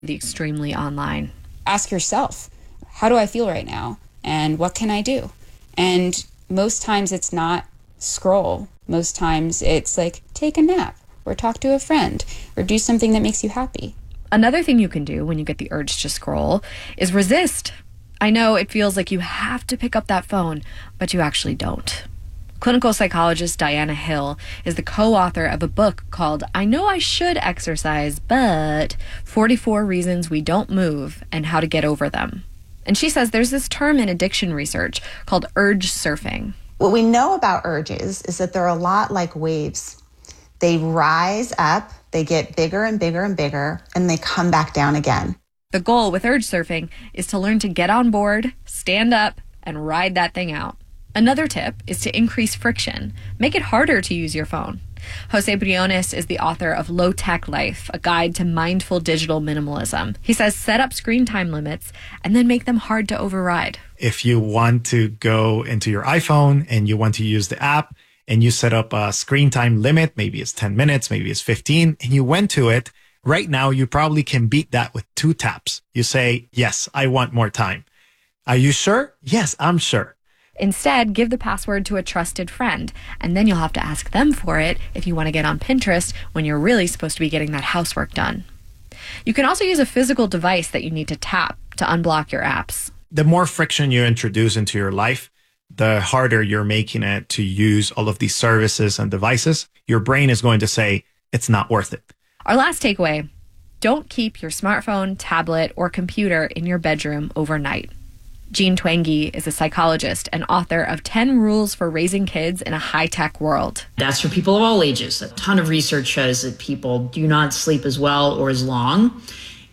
the extremely online. Ask yourself, how do I feel right now? And what can I do? And most times it's not scroll. Most times it's like take a nap or talk to a friend or do something that makes you happy. Another thing you can do when you get the urge to scroll is resist. I know it feels like you have to pick up that phone, but you actually don't. Clinical psychologist Diana Hill is the co-author of a book called I Know I Should Exercise, but 44 Reasons We Don't Move and How to Get Over Them. And she says there's this term in addiction research called urge surfing. What we know about urges is that they're a lot like waves. They rise up, they get bigger and bigger and bigger, and they come back down again. The goal with urge surfing is to learn to get on board, stand up, and ride that thing out. Another tip is to increase friction. Make it harder to use your phone. Jose Briones is the author of Low Tech Life, a guide to mindful digital minimalism. He says set up screen time limits and then make them hard to override. If you want to go into your iPhone and you want to use the app and you set up a screen time limit, maybe it's 10 minutes, maybe it's 15, and you went to it, right now you probably can beat that with 2 taps. You say, yes, I want more time. Are you sure? Yes, I'm sure. Instead, give the password to a trusted friend, and then you'll have to ask them for it if you want to get on Pinterest when you're really supposed to be getting that housework done. You can also use a physical device that you need to tap to unblock your apps. The more friction you introduce into your life, the harder you're making it to use all of these services and devices. Your brain is going to say, it's not worth it. Our last takeaway, don't keep your smartphone, tablet, or computer in your bedroom overnight. Jean Twenge is a psychologist and author of 10 Rules for Raising Kids in a High-Tech World. That's for people of all ages. A ton of research shows that people do not sleep as well or as long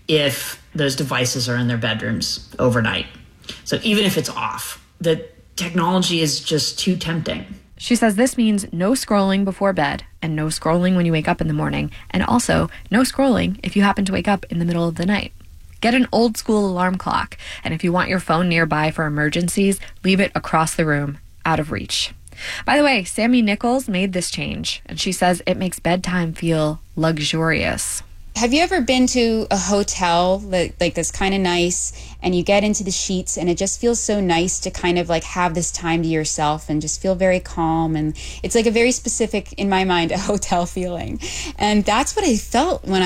if those devices are in their bedrooms overnight. So even if it's off, the technology is just too tempting. She says this means no scrolling before bed and no scrolling when you wake up in the morning, and also no scrolling if you happen to wake up in the middle of the night. Get an old school alarm clock, and if you want your phone nearby for emergencies, leave it across the room, out of reach. By the way, Sammy Nichols made this change, and she says it makes bedtime feel luxurious. Have you ever been to a hotel like that's kind of nice, and you get into the sheets and it just feels so nice to kind of like have this time to yourself and just feel very calm, and it's like a very specific, in my mind, a hotel feeling. And that's what I felt when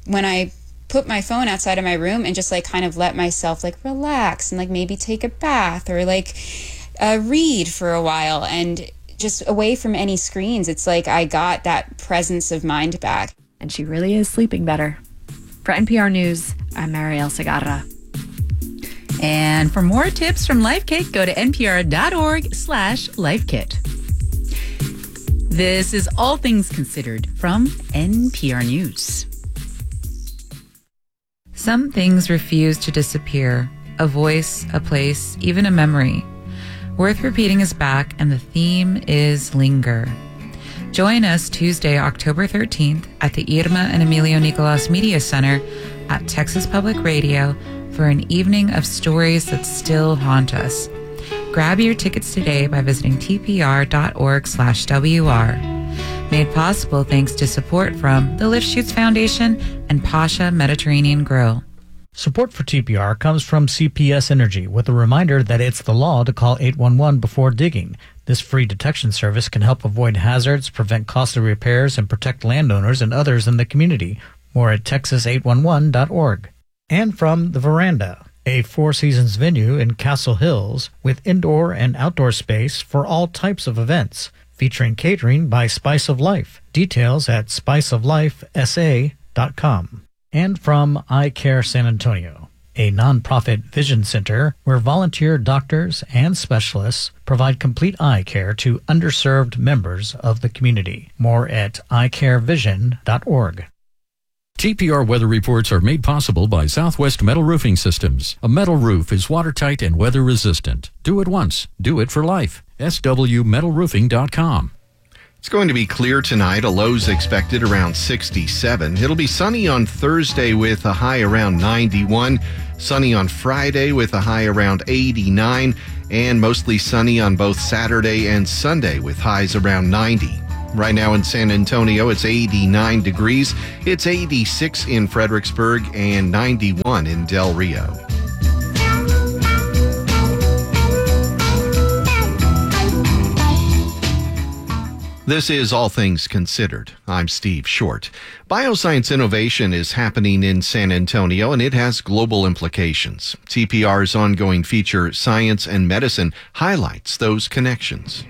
I put my phone outside of my room and just like kind of let myself like relax and like maybe take a bath or like read for a while and just away from any screens. It's like I got that presence of mind back. And she really is sleeping better. For NPR News, I'm Marielle Segarra. And for more tips from Life Kit, go to npr.org/lifekit. This is All Things Considered from NPR News. Some things refuse to disappear. A voice, a place, even a memory. Worth Repeating is back, and the theme is linger. Join us Tuesday, October 13th at the Irma and Emilio Nicolas Media Center at Texas Public Radio for an evening of stories that still haunt us. Grab your tickets today by visiting tpr.org/WR. Made possible thanks to support from the Lifshoots Foundation and Pasha Mediterranean Grill. Support for TPR comes from CPS Energy with a reminder that it's the law to call 811 before digging. This free detection service can help avoid hazards, prevent costly repairs, and protect landowners and others in the community. More at texas811.org. And from The Veranda, a Four Seasons venue in Castle Hills with indoor and outdoor space for all types of events, featuring catering by Spice of Life. Details at spiceoflifesa.com. And from Eye Care San Antonio, a nonprofit vision center where volunteer doctors and specialists provide complete eye care to underserved members of the community. More at eyecarevision.org. TPR weather reports are made possible by Southwest Metal Roofing Systems. A metal roof is watertight and weather resistant. Do it once. Do it for life. swmetalroofing.com. It's going to be clear tonight. A low's expected around 67. It'll be sunny on Thursday with a high around 91. Sunny on Friday with a high around 89. And mostly sunny on both Saturday and Sunday with highs around 90. Right now in San Antonio, it's 89 degrees. It's 86 in Fredericksburg and 91 in Del Rio. This is All Things Considered. I'm Steve Short. Bioscience innovation is happening in San Antonio, and it has global implications. TPR's ongoing feature, Science and Medicine, highlights those connections.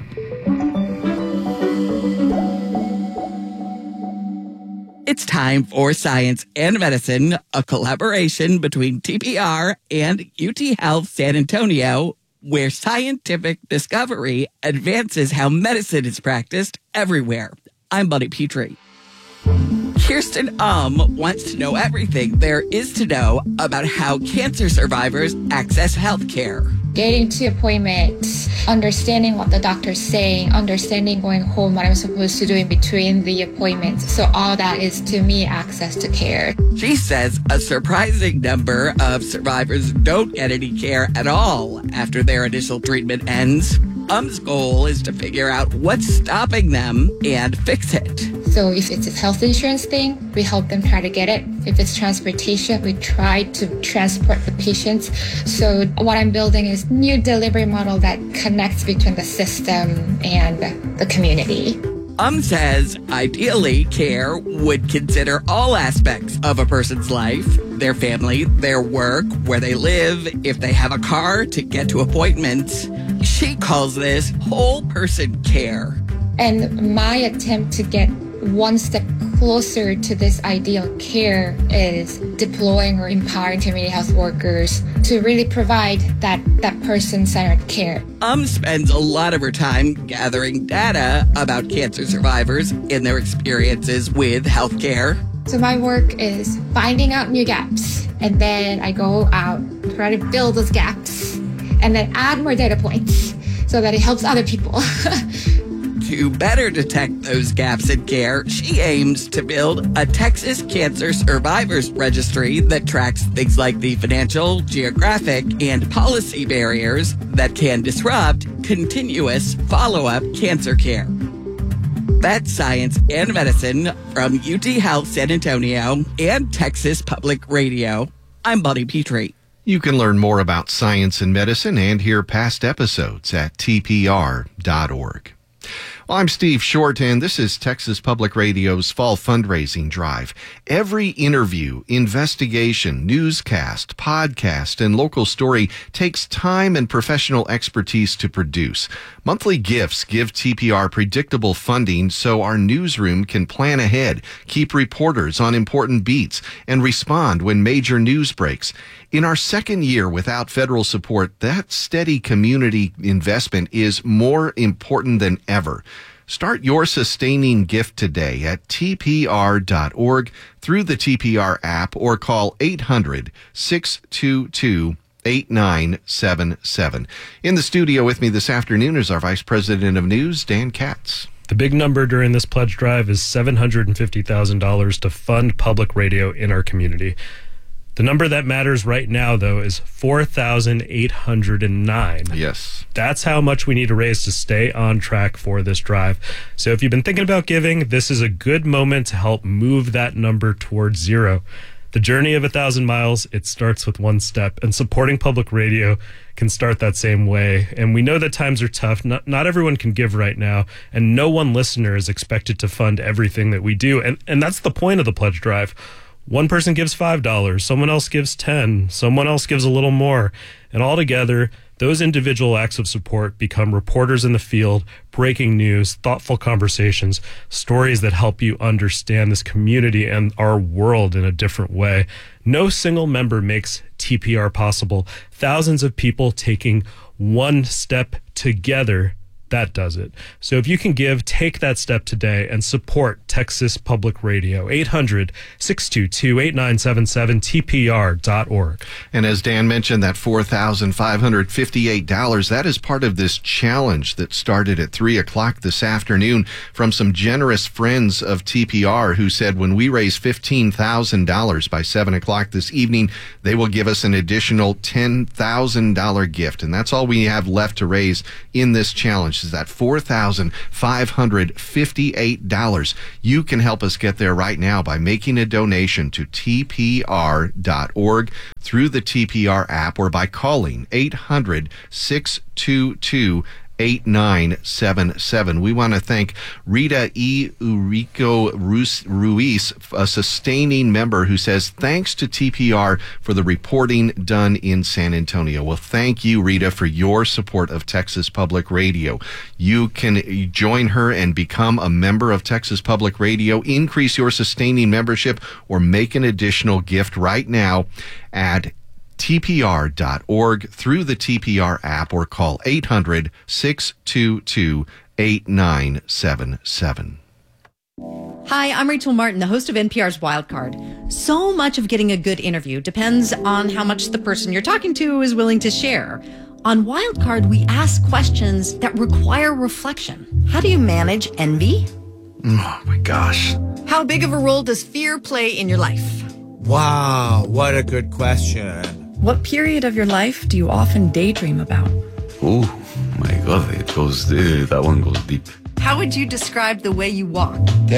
It's time for Science and Medicine, a collaboration between TPR and UT Health San Antonio, where scientific discovery advances how medicine is practiced everywhere. I'm Buddy Petrie. Kirsten wants to know everything there is to know about how cancer survivors access health care. Getting to appointments, understanding what the doctor's saying, understanding going home, what I'm supposed to do in between the appointments. So all that is, to me, access to care. She says a surprising number of survivors don't get any care at all after their initial treatment ends. Goal is to figure out what's stopping them and fix it. So if it's a health insurance thing, we help them try to get it. If it's transportation, we try to transport the patients. So what I'm building is new delivery model that connects between the system and the community. Says ideally care would consider all aspects of a person's life, their family, their work, where they live, if they have a car to get to appointments. She calls this whole person care. And my attempt to get one step closer to this ideal care is deploying or empowering community health workers to really provide that person-centered care. Spends a lot of her time gathering data about cancer survivors and their experiences with healthcare. So my work is finding out new gaps, and then I go out, try to fill those gaps, and then add more data points so that it helps other people. To better detect those gaps in care, she aims to build a Texas Cancer Survivors Registry that tracks things like the financial, geographic, and policy barriers that can disrupt continuous follow-up cancer care. That's Science and Medicine from UT Health San Antonio and Texas Public Radio. I'm Buddy Petrie. You can learn more about science and medicine and hear past episodes at tpr.org. Well, I'm Steve Short, and this is Texas Public Radio's Fall Fundraising Drive. Every interview, investigation, newscast, podcast, and local story takes time and professional expertise to produce. Monthly gifts give TPR predictable funding so our newsroom can plan ahead, keep reporters on important beats, and respond when major news breaks. In our second year without federal support, that steady community investment is more important than ever. Start your sustaining gift today at tpr.org through the TPR app or call 800-622-8977. In the studio with me this afternoon is our Vice President of News, Dan Katz. The big number during this pledge drive is $750,000 to fund public radio in our community. The number that matters right now, though, is $4,809. Yes. That's how much we need to raise to stay on track for this drive. So if you've been thinking about giving, this is a good moment to help move that number towards zero. The journey of 1,000 miles, it starts with one step, and supporting public radio can start that same way. And we know that times are tough. Not everyone can give right now, and no one listener is expected to fund everything that we do. And that's the point of the pledge drive. One person gives $5, someone else gives $10, someone else gives a little more. And all together, those individual acts of support become reporters in the field, breaking news, thoughtful conversations, stories that help you understand this community and our world in a different way. No single member makes TPR possible. Thousands of people taking one step together, that does it. So if you can give, take that step today and support Texas Public Radio. 800-622-8977, tpr.org. And as Dan mentioned, that $4,558, that is part of this challenge that started at 3 o'clock this afternoon from some generous friends of TPR who said when we raise $15,000 by 7 o'clock this evening, they will give us an additional $10,000 gift. And that's all we have left to raise in this challenge. is at $4,558. You can help us get there right now by making a donation to TPR.org through the TPR app or by calling 800-622-8977. We want to thank Rita E. Urico Ruiz, a sustaining member, who says, thanks to TPR for the reporting done in San Antonio. Well, thank you, Rita, for your support of Texas Public Radio. You can join her and become a member of Texas Public Radio, increase your sustaining membership, or make an additional gift right now at TPR.org through the TPR app or call 800-622-8977. Hi, I'm Rachel Martin, the host of NPR's Wildcard. So much of getting a good interview depends on how much the person you're talking to is willing to share. On Wildcard, we ask questions that require reflection. How do you manage envy? Oh my gosh. How big of a role does fear play in your life? Wow, what a good question. What period of your life do you often daydream about? Oh my God, that one goes deep. How would you describe the way you walk?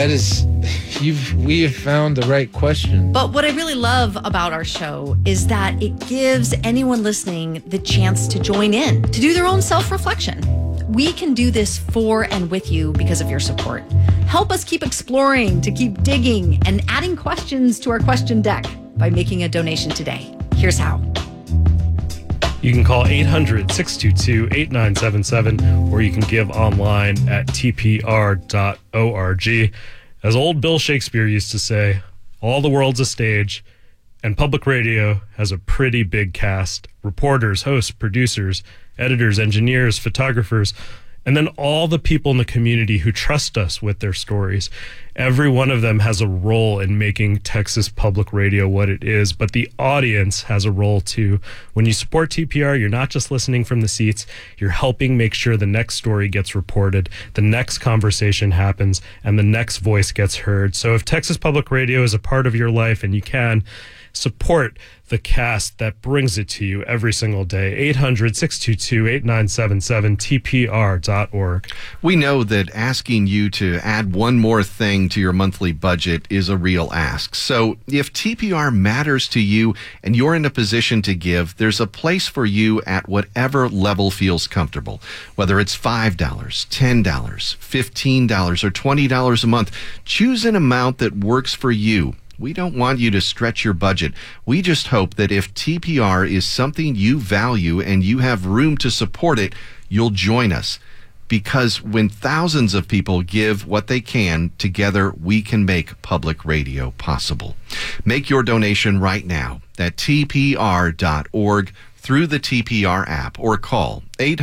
We have found the right question. But what I really love about our show is that it gives anyone listening the chance to join in, to do their own self-reflection. We can do this for and with you because of your support. Help us keep exploring, to keep digging, and adding questions to our question deck by making a donation today. Here's how. You can call 800-622-8977, or you can give online at tpr.org. As old Bill Shakespeare used to say, all the world's a stage, and public radio has a pretty big cast. Reporters, hosts, producers, editors, engineers, photographers, and then all the people in the community who trust us with their stories. Every one of them has a role in making Texas Public Radio what it is, but the audience has a role too. When you support TPR, you're not just listening from the seats, you're helping make sure the next story gets reported, the next conversation happens, and the next voice gets heard. So if Texas Public Radio is a part of your life and you can, support the cast that brings it to you every single day. 800-622-8977, TPR.org. We know that asking you to add one more thing to your monthly budget is a real ask. So if TPR matters to you and you're in a position to give, there's a place for you at whatever level feels comfortable. Whether it's $5, $10, $15, or $20 a month, choose an amount that works for you. We don't want you to stretch your budget. We just hope that if TPR is something you value and you have room to support it, you'll join us. Because when thousands of people give what they can, together we can make public radio possible. Make your donation right now at tpr.org through the TPR app or call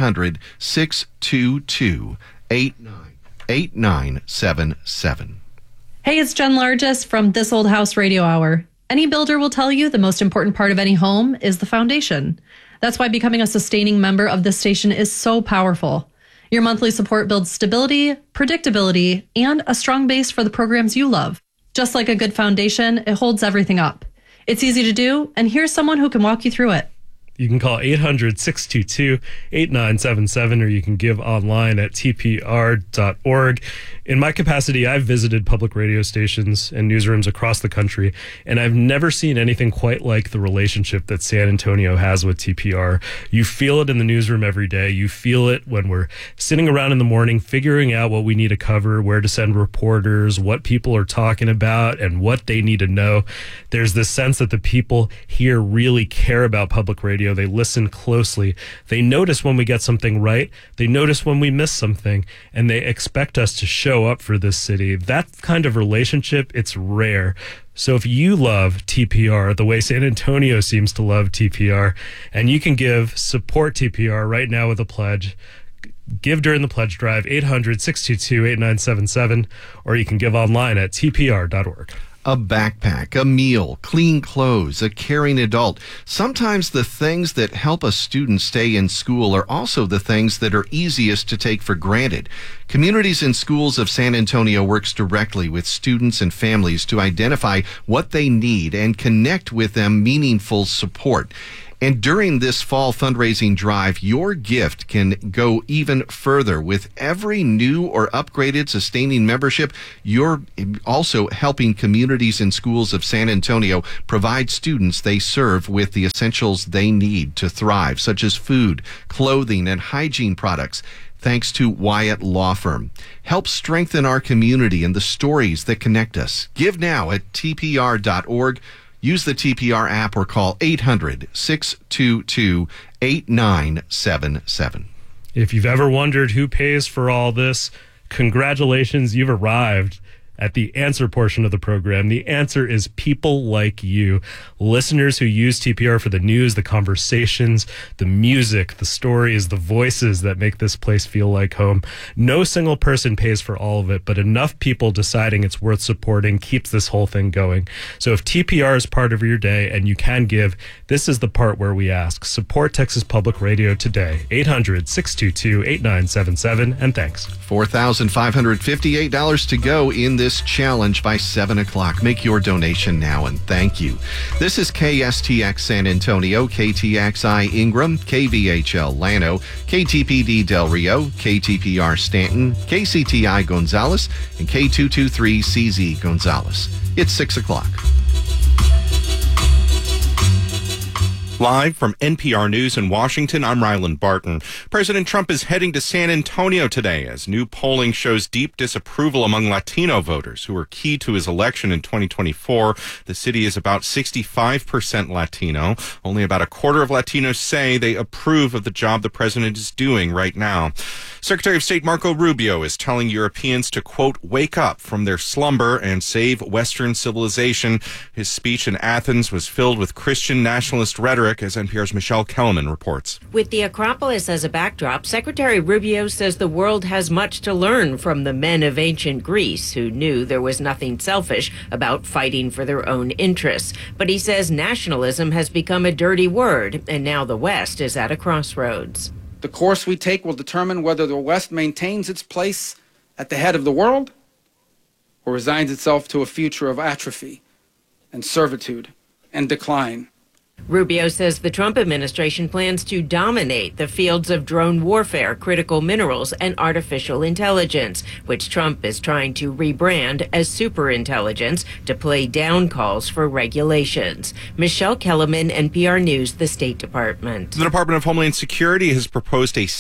800-622-8977. Hey, it's Jen Largess from This Old House Radio Hour. Any builder will tell you the most important part of any home is the foundation. That's why becoming a sustaining member of this station is so powerful. Your monthly support builds stability, predictability, and a strong base for the programs you love. Just like a good foundation, it holds everything up. It's easy to do, and here's someone who can walk you through it. You can call 800-622-8977, or you can give online at tpr.org. In my capacity, I've visited public radio stations and newsrooms across the country, and I've never seen anything quite like the relationship that San Antonio has with TPR. You feel it in the newsroom every day. You feel it when we're sitting around in the morning, figuring out what we need to cover, where to send reporters, what people are talking about, and what they need to know. There's this sense that the people here really care about public radio. They listen closely. They notice when we get something right. They notice when we miss something, and they expect us to show up for this city. That kind of relationship, it's rare. So if you love TPR the way San Antonio seems to love TPR, and you can support TPR right now with a pledge. Give during the pledge drive, 800-622-8977, or you can give online at tpr.org. A backpack, a meal, clean clothes, a caring adult. Sometimes the things that help a student stay in school are also the things that are easiest to take for granted. Communities and Schools of San Antonio works directly with students and families to identify what they need and connect with them meaningful support. And during this fall fundraising drive, your gift can go even further. With every new or upgraded sustaining membership, you're also helping communities and schools of San Antonio provide students they serve with the essentials they need to thrive, such as food, clothing, and hygiene products. Thanks to Wyatt Law Firm. Help strengthen our community and the stories that connect us. Give now at tpr.org. Use the TPR app or call 800-622-8977. If you've ever wondered who pays for all this, congratulations, you've arrived at the answer portion of the program. The answer is people like you, listeners who use TPR for the news, the conversations, the music, the stories, the voices that make this place feel like home. No single person pays for all of it, but enough people deciding it's worth supporting keeps this whole thing going. So if TPR is part of your day and you can give, this is the part where we ask. Support Texas Public Radio today. 800-622-8977, and thanks. $4,558 to go in this challenge by 7 o'clock. Make your donation now, and thank you. This is KSTX San Antonio, KTXI Ingram, KVHL Llano, KTPD Del Rio, KTPR Stanton, KCTI Gonzales, and K223CZ Gonzales. It's 6 o'clock. Live from NPR News in Washington, I'm Ryland Barton. President Trump is heading to San Antonio today as new polling shows deep disapproval among Latino voters who are key to his election in 2024. The city is about 65% Latino. Only about a quarter of Latinos say they approve of the job the president is doing right now. Secretary of State Marco Rubio is telling Europeans to, quote, wake up from their slumber and save Western civilization. His speech in Athens was filled with Christian nationalist rhetoric, as NPR's Michelle Kellerman reports. With the Acropolis as a backdrop, Secretary Rubio says the world has much to learn from the men of ancient Greece who knew there was nothing selfish about fighting for their own interests. But he says nationalism has become a dirty word, and now the West is at a crossroads. The course we take will determine whether the West maintains its place at the head of the world or resigns itself to a future of atrophy and servitude and decline. Rubio says the Trump administration plans to dominate the fields of drone warfare, critical minerals, and artificial intelligence, which Trump is trying to rebrand as superintelligence to play down calls for regulations. Michelle Kellerman, NPR News, the State Department. The Department of Homeland Security has proposed a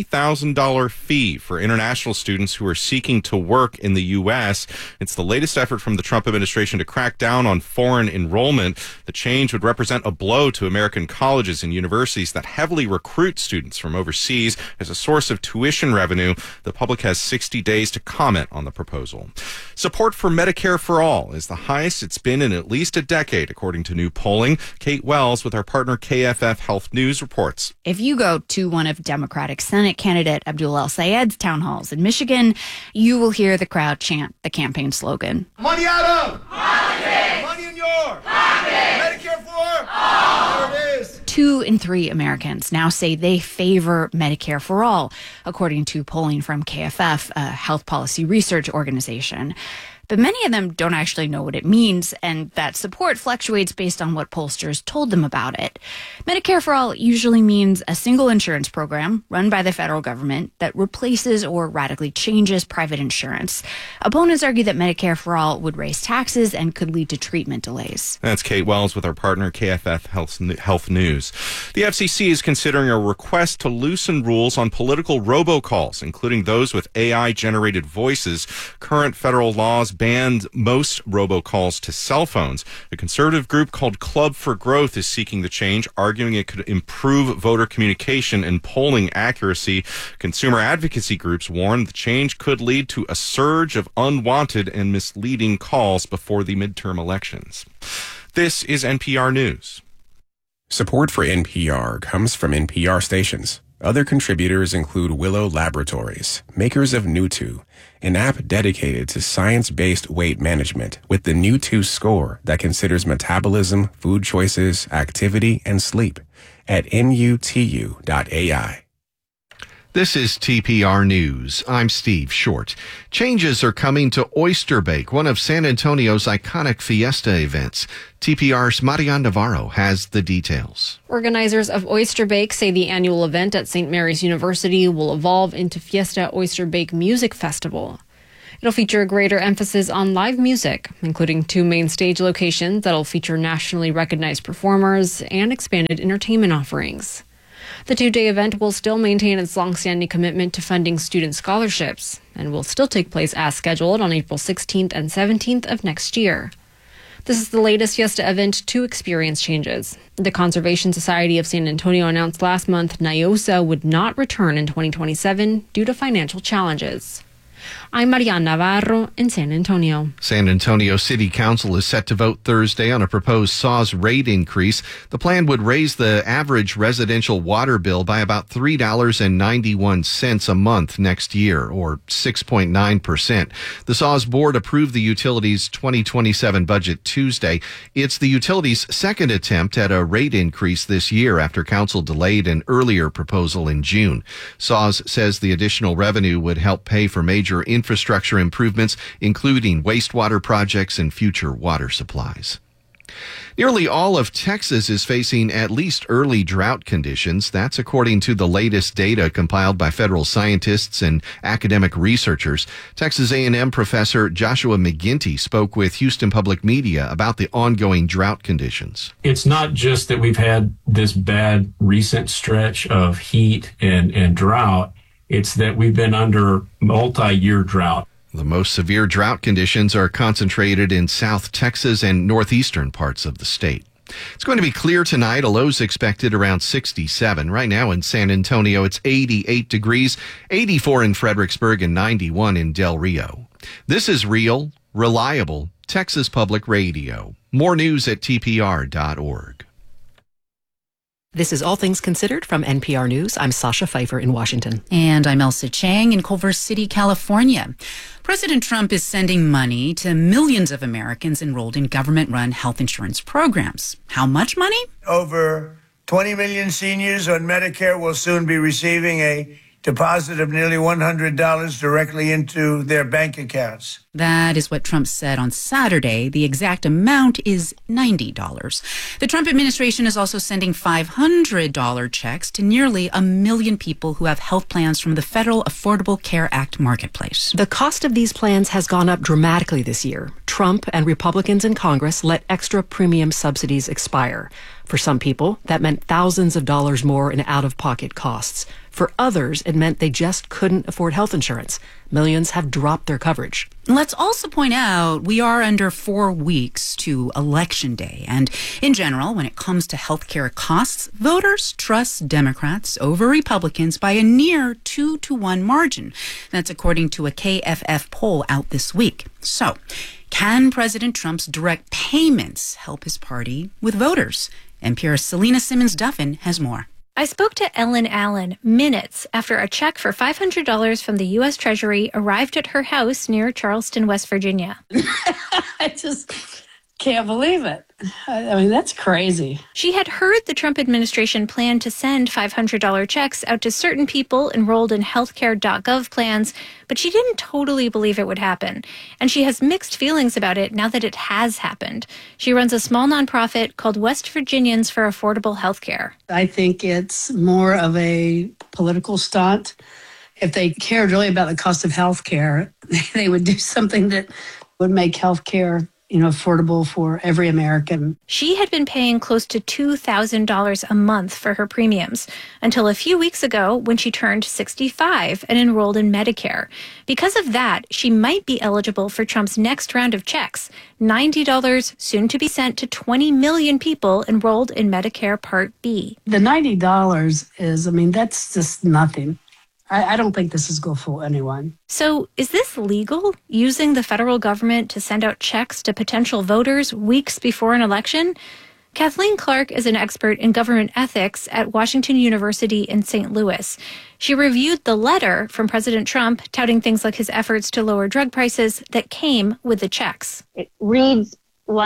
$70,000 fee for international students who are seeking to work in the U.S. It's the latest effort from the Trump administration to crack down on foreign enrollment. The change would represent a blow to American colleges and universities that heavily recruit students from overseas as a source of tuition revenue. The public has 60 days to comment on the proposal. Support for Medicare for All is the highest it's been in at least a decade, according to new polling. Kate Wells with our partner KFF Health News reports. If you go to one of Democratic Senate candidate Abdul El-Sayed's town halls in Michigan, you will hear the crowd chant the campaign slogan. Money out of politics! Money in your pocket! Medicare for all! There it is! 2 in 3 Americans now say they favor Medicare for all, according to polling from KFF, a health policy research organization. But many of them don't actually know what it means, and that support fluctuates based on what pollsters told them about it. Medicare for All usually means a single insurance program run by the federal government that replaces or radically changes private insurance. Opponents argue that Medicare for All would raise taxes and could lead to treatment delays. That's Kate Wells with our partner KFF Health News. The FCC is considering a request to loosen rules on political robocalls, including those with AI-generated voices. Current federal laws banned most robocalls to cell phones. A conservative group called Club for Growth is seeking the change, arguing it could improve voter communication and polling accuracy. Consumer advocacy groups warn the change could lead to a surge of unwanted and misleading calls before the midterm elections. This is NPR News. Support for NPR comes from NPR stations. Other contributors include Willow Laboratories, makers of New2, an app dedicated to science-based weight management with the New2 score that considers metabolism, food choices, activity, and sleep at nutu.ai. This is TPR News. I'm Steve Short. Changes are coming to Oyster Bake, one of San Antonio's iconic fiesta events. TPR's Marian Navarro has the details. Organizers of Oyster Bake say the annual event at St. Mary's University will evolve into Fiesta Oyster Bake Music Festival. It'll feature a greater emphasis on live music, including 2 main stage locations that'll feature nationally recognized performers and expanded entertainment offerings. The 2-day event will still maintain its longstanding commitment to funding student scholarships and will still take place as scheduled on April 16th and 17th of next year. This is the latest Fiesta event to experience changes. The Conservation Society of San Antonio announced last month NIOSA would not return in 2027 due to financial challenges. I'm Marian Navarro in San Antonio. San Antonio City Council is set to vote Thursday on a proposed SAWS rate increase. The plan would raise the average residential water bill by about $3.91 a month next year, or 6.9%. The SAWS board approved the utility's 2027 budget Tuesday. It's the utility's second attempt at a rate increase this year after council delayed an earlier proposal in June. SAWS says the additional revenue would help pay for major infrastructure improvements, including wastewater projects and future water supplies. Nearly all of Texas is facing at least early drought conditions. That's according to the latest data compiled by federal scientists and academic researchers. Texas A&M professor Joshua McGinty spoke with Houston Public Media about the ongoing drought conditions. It's not just that we've had this bad recent stretch of heat and drought. It's that we've been under multi-year drought. The most severe drought conditions are concentrated in South Texas and northeastern parts of the state. It's going to be clear tonight. A low's expected around 67. Right now in San Antonio, it's 88 degrees, 84 in Fredericksburg, and 91 in Del Rio. This is real, reliable Texas Public Radio. More news at TPR.org. This is All Things Considered from NPR News. I'm Sasha Pfeiffer in Washington. And I'm Elsa Chang in Culver City, California. President Trump is sending money to millions of Americans enrolled in government-run health insurance programs. How much money? Over 20 million seniors on Medicare will soon be receiving a deposit of nearly $100 directly into their bank accounts. That is what Trump said on Saturday. The exact amount is $90. The Trump administration is also sending $500 checks to nearly 1 million people who have health plans from the Federal Affordable Care Act marketplace. The cost of these plans has gone up dramatically this year. Trump and Republicans in Congress let extra premium subsidies expire. For some people, that meant thousands of dollars more in out-of-pocket costs. For others, it meant they just couldn't afford health insurance. Millions have dropped their coverage. Let's also point out we are under 4 weeks to Election Day. And in general, when it comes to health care costs, voters trust Democrats over Republicans by a near 2-to-1 margin. That's according to a KFF poll out this week. So, can President Trump's direct payments help his party with voters? NPR's Selena Simmons-Duffin has more. I spoke to Ellen Allen minutes after a check for $500 from the U.S. Treasury arrived at her house near Charleston, West Virginia. I just can't believe it. I mean, that's crazy. She had heard the Trump administration plan to send $500 checks out to certain people enrolled in healthcare.gov plans, but she didn't totally believe it would happen. And she has mixed feelings about it now that it has happened. She runs a small nonprofit called West Virginians for Affordable Healthcare. I think it's more of a political stunt. If they cared really about the cost of healthcare, they would do something that would make healthcare affordable for every American. She had been paying close to $2,000 a month for her premiums until a few weeks ago when she turned 65 and enrolled in Medicare. Because of that, she might be eligible for Trump's next round of checks, $90 soon to be sent to 20 million people enrolled in Medicare Part B. The $90 is, that's just nothing. I don't think this is going to fool anyone. So is this legal, using the federal government to send out checks to potential voters weeks before an election? Kathleen Clark is an expert in government ethics at Washington University in St. Louis. She reviewed the letter from President Trump touting things like his efforts to lower drug prices that came with the checks. It reads like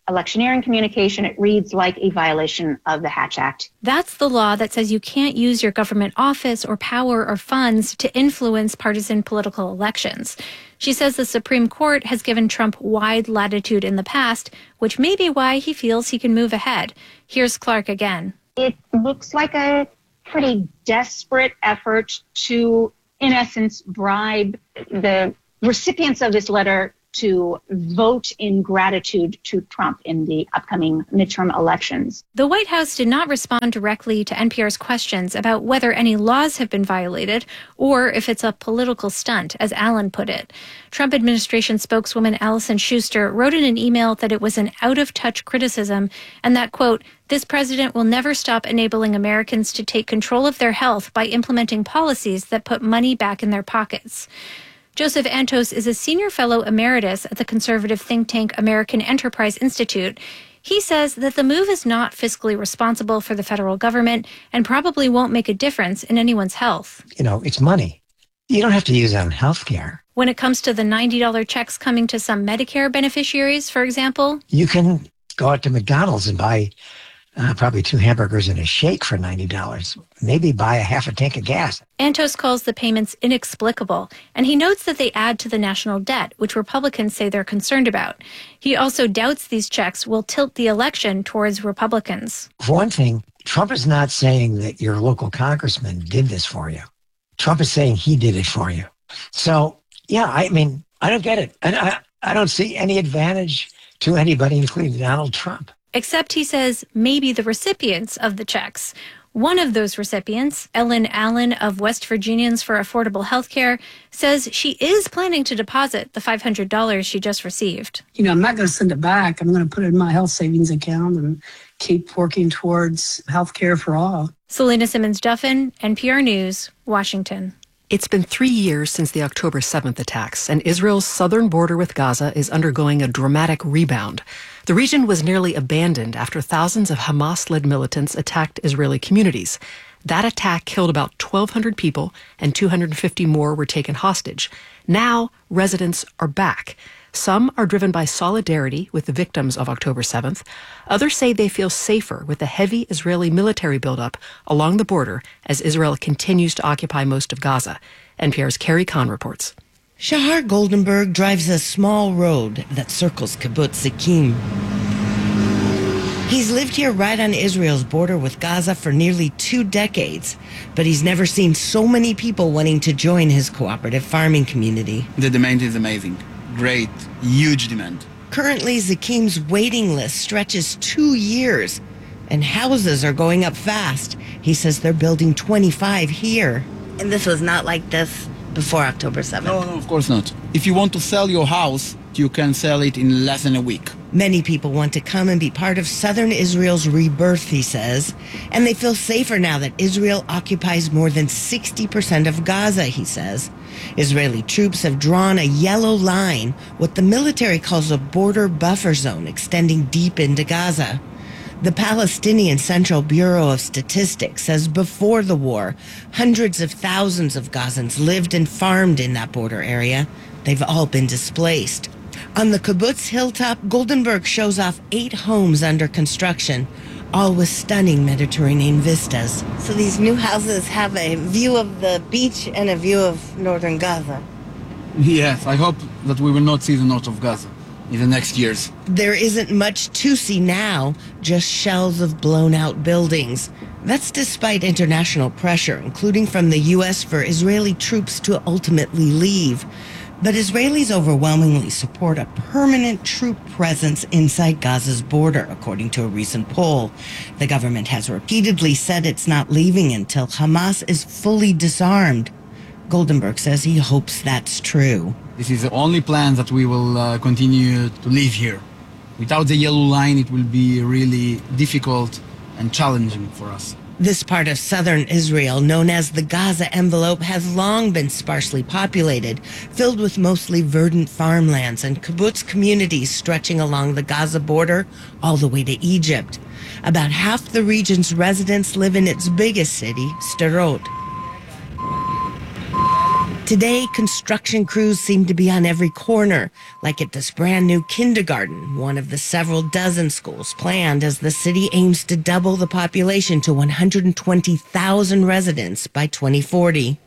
electioneering communication, it reads like a violation of the Hatch Act. That's the law that says you can't use your government office or power or funds to influence partisan political elections. She says the Supreme Court has given Trump wide latitude in the past, which may be why he feels he can move ahead. Here's Clark again. It looks like a pretty desperate effort to, in essence, bribe the recipients of this letter to vote in gratitude to Trump in the upcoming midterm elections. The White House did not respond directly to NPR's questions about whether any laws have been violated or if it's a political stunt, as Allen put it. Trump administration spokeswoman Allison Schuster wrote in an email that it was an out-of-touch criticism and that, quote, this president will never stop enabling Americans to take control of their health by implementing policies that put money back in their pockets. Joseph Antos is a senior fellow emeritus at the conservative think tank American Enterprise Institute. He says that the move is not fiscally responsible for the federal government and probably won't make a difference in anyone's health. You know, it's money. You don't have to use it on health care. When it comes to the $90 checks coming to some Medicare beneficiaries, for example, you can go out to McDonald's and buy probably 2 hamburgers and a shake for $90. Maybe buy a half a tank of gas. Antos calls the payments inexplicable, and he notes that they add to the national debt, which Republicans say they're concerned about. He also doubts these checks will tilt the election towards Republicans. For one thing, Trump is not saying that your local congressman did this for you. Trump is saying he did it for you. So, yeah, I mean, I don't get it. And I don't see any advantage to anybody, including Donald Trump. Except, he says, maybe the recipients of the checks. One of those recipients, Ellen Allen of West Virginians for Affordable Health Care, says she is planning to deposit the $500 she just received. You know, I'm not going to send it back. I'm going to put it in my health savings account and keep working towards health care for all. Selena Simmons-Duffin, NPR News, Washington. It's been 3 years since the October 7th attacks, and Israel's southern border with Gaza is undergoing a dramatic rebound. The region was nearly abandoned after thousands of Hamas-led militants attacked Israeli communities. That attack killed about 1,200 people, and 250 more were taken hostage. Now, residents are back. Some are driven by solidarity with the victims of October 7th. Others say they feel safer with the heavy Israeli military buildup along the border as Israel continues to occupy most of Gaza. NPR's Carrie Kahn reports. Shahar Goldenberg drives a small road that circles Kibbutz Zikim. He's lived here right on Israel's border with Gaza for nearly 2 decades, but he's never seen so many people wanting to join his cooperative farming community. The demand is amazing. Great, huge demand. Currently, Zakim's waiting list stretches 2 years, and houses are going up fast. He says they're building 25 here. And this was not like this before October 7th? No, of course not. If you want to sell your house, you can sell it in less than a week. Many people want to come and be part of southern Israel's rebirth, he says. And they feel safer now that Israel occupies more than 60% of Gaza, he says. Israeli troops have drawn a yellow line, what the military calls a border buffer zone extending deep into Gaza. The Palestinian Central Bureau of Statistics says before the war, hundreds of thousands of Gazans lived and farmed in that border area. They've all been displaced. On the kibbutz hilltop, Goldenberg shows off 8 homes under construction, all with stunning Mediterranean vistas. So these new houses have a view of the beach and a view of northern Gaza. Yes, I hope that we will not see the north of Gaza in the next years. There isn't much to see now, just shells of blown-out buildings. That's despite international pressure, including from the U.S. for Israeli troops to ultimately leave. But Israelis overwhelmingly support a permanent troop presence inside Gaza's border, according to a recent poll. The government has repeatedly said it's not leaving until Hamas is fully disarmed. Goldenberg says he hopes that's true. This is the only plan that we will continue to live here. Without the yellow line, it will be really difficult and challenging for us. This part of southern Israel, known as the Gaza envelope, has long been sparsely populated, filled with mostly verdant farmlands and kibbutz communities stretching along the Gaza border all the way to Egypt. About half the region's residents live in its biggest city, Sderot. Today, construction crews seem to be on every corner, like at this brand new kindergarten, one of the several dozen schools planned as the city aims to double the population to 120,000 residents by 2040.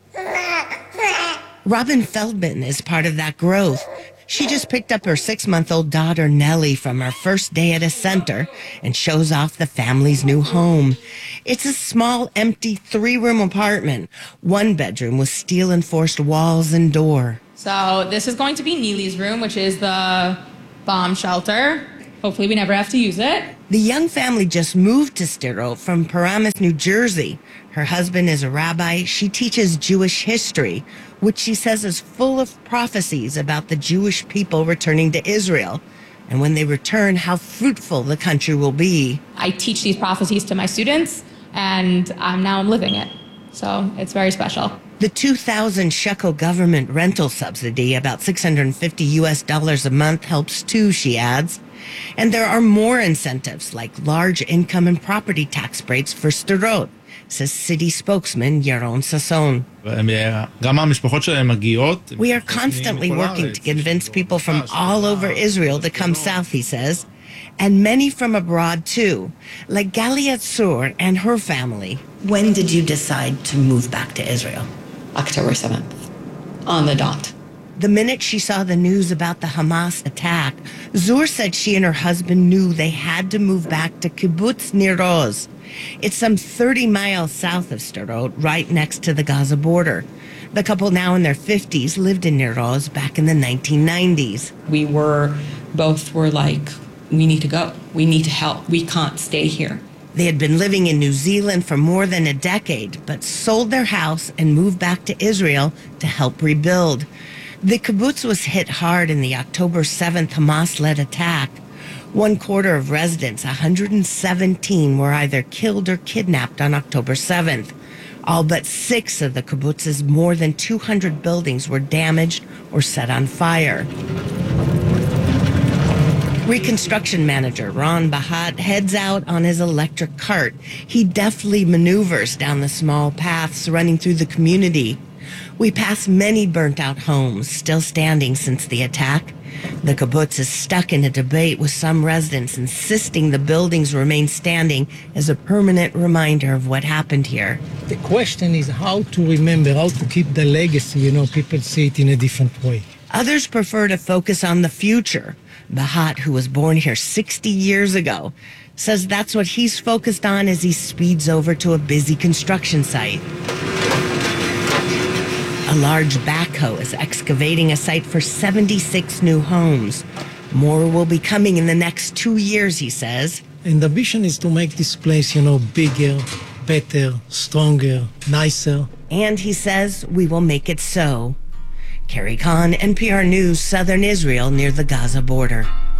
Robin Feldman is part of that growth. She just picked up her 6-month-old daughter, Nellie, from her first day at a center and shows off the family's new home. It's a small, empty 3-room apartment, 1 bedroom with steel-enforced walls and door. So this is going to be Neely's room, which is the bomb shelter. Hopefully we never have to use it. The young family just moved to Sderot from Paramus, New Jersey. Her husband is a rabbi. She teaches Jewish history, which she says is full of prophecies about the Jewish people returning to Israel. And when they return, how fruitful the country will be. I teach these prophecies to my students, and now I'm living it. So it's very special. The 2,000 shekel government rental subsidy, about $650 a month, helps too, she adds. And there are more incentives, like large income and property tax breaks for Sderot, says city spokesman Yaron Sasson. We are constantly working to convince people from all over Israel to come south, he says, and many from abroad too, like Galia Tzur and her family. When did you decide to move back to Israel? October 7th, on the dot. The minute she saw the news about the Hamas attack, Zur said she and her husband knew they had to move back to Kibbutz Nir Oz. It's some 30 miles south of Sderot, right next to the Gaza border. The couple, now in their 50s, lived in Nir Oz back in the 1990s. We both were like, we need to go. We need to help. We can't stay here. They had been living in New Zealand for more than a decade, but sold their house and moved back to Israel to help rebuild. The kibbutz was hit hard in the October 7th Hamas-led attack. 1/4 of residents, 117, were either killed or kidnapped on October 7th. All but 6 of the kibbutz's more than 200 buildings were damaged or set on fire. Reconstruction manager Ron Bahat heads out on his electric cart. He deftly maneuvers down the small paths running through the community. We pass many burnt-out homes, still standing since the attack. The kibbutz is stuck in a debate with some residents insisting the buildings remain standing as a permanent reminder of what happened here. The question is how to remember, how to keep the legacy. People see it in a different way. Others prefer to focus on the future. Bahat, who was born here 60 years ago, says that's what he's focused on as he speeds over to a busy construction site. A large backhoe is excavating a site for 76 new homes. More will be coming in the next 2 years, he says. And the ambition is to make this place, bigger, better, stronger, nicer. And he says we will make it so. Carrie Kahn, NPR News, Southern Israel near the Gaza border.